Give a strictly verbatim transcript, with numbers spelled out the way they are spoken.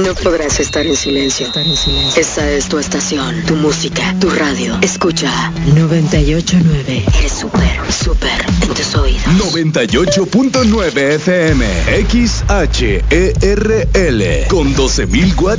No podrás estar en silencio. Esta es tu estación, tu música, tu radio. Escucha noventa y ocho punto nueve. Eres súper, súper en tus oídos. noventa y ocho punto nueve F M. X H E R L. Con doce mil watts